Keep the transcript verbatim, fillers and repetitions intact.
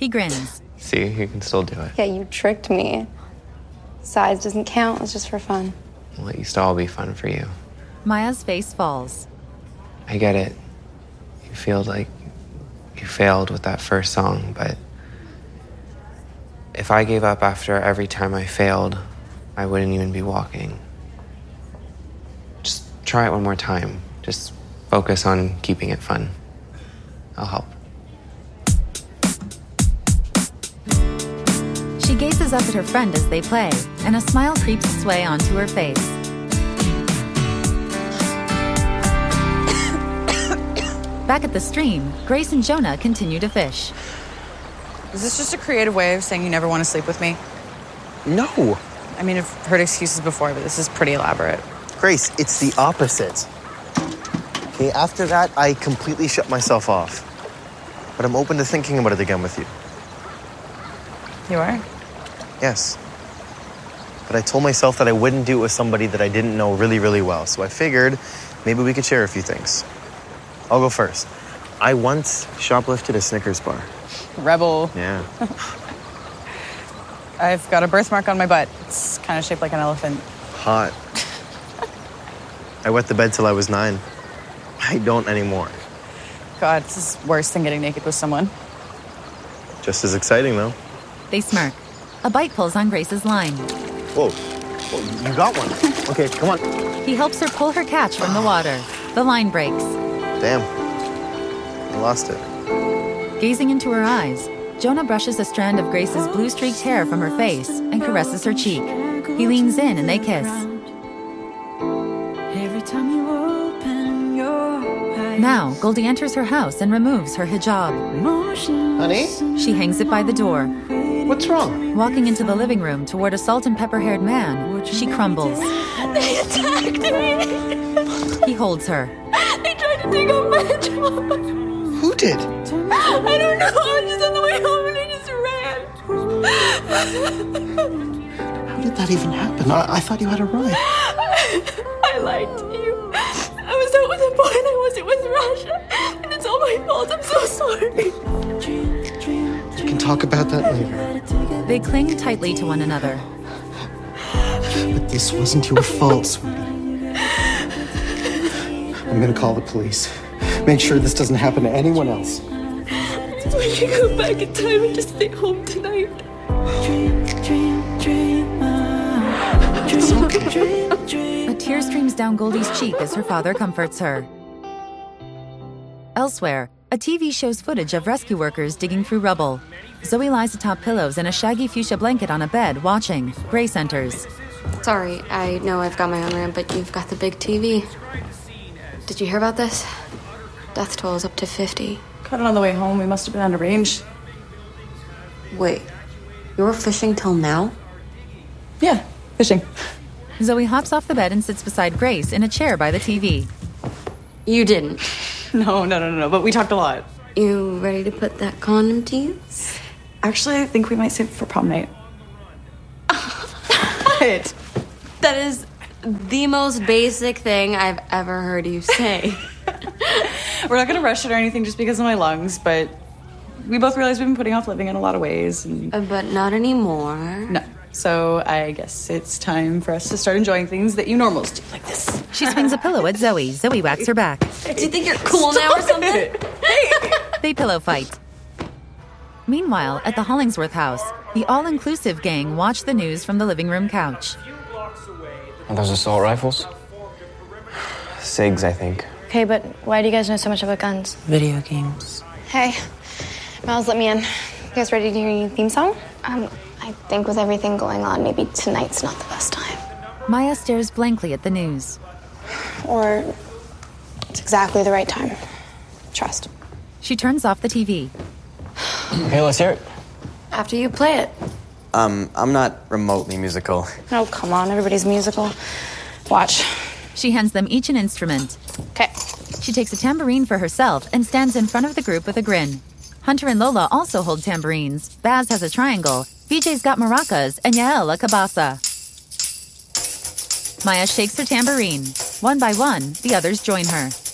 He grins. See, you can still do it. Yeah, you tricked me. Size doesn't count, it's just for fun. Well, it used to all be fun for you. Maya's face falls. I get it. You feel like you failed with that first song, but if I gave up after every time I failed, I wouldn't even be walking. Just try it one more time. Just focus on keeping it fun. I'll help. She gazes up at her friend as they play, and a smile creeps its way onto her face. Back at the stream, Grace and Jonah continue to fish. Is this just a creative way of saying you never want to sleep with me? No. I mean, I've heard excuses before, but this is pretty elaborate. Grace, it's the opposite. Okay, after that, I completely shut myself off. But I'm open to thinking about it again with you. You are? Yes. But I told myself that I wouldn't do it with somebody that I didn't know really, really well. So I figured maybe we could share a few things. I'll go first. I once shoplifted a Snickers bar. Rebel. Yeah. I've got a birthmark on my butt. It's kind of shaped like an elephant. Hot. I wet the bed till I was nine. I don't anymore. God, this is worse than getting naked with someone. Just as exciting, though. They smirk. A bite pulls on Grace's line. Whoa. Whoa, you got one. Okay, come on. He helps her pull her catch from the water. The line breaks. Damn. I lost it. Gazing into her eyes, Jonah brushes a strand of Grace's blue-streaked hair from her face and caresses her cheek. He leans in and they kiss. Now, Goldie enters her house and removes her hijab. Honey? She hangs it by the door. What's wrong? Walking into the living room toward a salt and pepper-haired man, she crumbles. They attacked me! He holds her. They tried to take off my hijab! Who did? I don't know, I was just on the way home and I just ran. How did that even happen? I, I thought you had a ride. I lied to you. I was out with a boy and I wasn't with Rasha. And it's all my fault, I'm so sorry. We can talk about that later. They cling tightly to one another. But this wasn't your fault, sweetie. I'm gonna call the police. Make sure this doesn't happen to anyone else. We can go back in time and just stay home tonight. It's okay. A tear streams down Goldie's cheek as her father comforts her. Elsewhere, a T V shows footage of rescue workers digging through rubble. Zoe lies atop pillows in a shaggy fuchsia blanket on a bed, watching. Grace enters. Sorry, I know I've got my own room, but you've got the big T V. Did you hear about this? Death toll is up to fifty. Cut it on the way home. We must have been out of range. Wait, you were fishing till now? Yeah, fishing. Zoe hops off the bed and sits beside Grace in a chair by the T V. You didn't. No, no, no, no, no, but we talked a lot. You ready to put that condom to use? Actually, I think we might save it for prom night. What? That is the most basic thing I've ever heard you say. We're not going to rush it or anything just because of my lungs, but we both realize we've been putting off living in a lot of ways. And... Uh, but not anymore. No. So I guess it's time for us to start enjoying things that you normals do, like this. She swings a pillow at Zoe. Zoe whacks her back. Do you think you're cool now or something? Hey. They pillow fight. Meanwhile, at the Hollingsworth house, the all-inclusive gang watch the news from the living room couch. Are those assault rifles? SIGs, I think. Okay, but why do you guys know so much about guns? Video games. Hey, Miles, let me in. You guys ready to hear your theme song? Um, I think with everything going on, maybe tonight's not the best time. Maya stares blankly at the news. Or it's exactly the right time. Trust. She turns off the T V. Okay, let's hear it. After you play it. Um, I'm not remotely musical. Oh, come on, everybody's musical. Watch. She hands them each an instrument. Okay. She takes a tambourine for herself and stands in front of the group with a grin. Hunter and Lola also hold tambourines. Baz has a triangle. V J's got maracas, and Yael a cabasa. Maya shakes her tambourine. One by one, the others join her.